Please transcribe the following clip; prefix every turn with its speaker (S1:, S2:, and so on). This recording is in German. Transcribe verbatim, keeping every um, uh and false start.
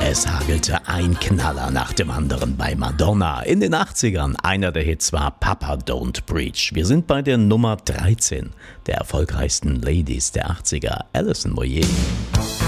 S1: Es hagelte ein Knaller nach dem anderen bei Madonna. In den achtzigern, einer der Hits war Papa Don't Preach. Wir sind bei der Nummer dreizehn der erfolgreichsten Ladies der achtziger, Alison Moyet.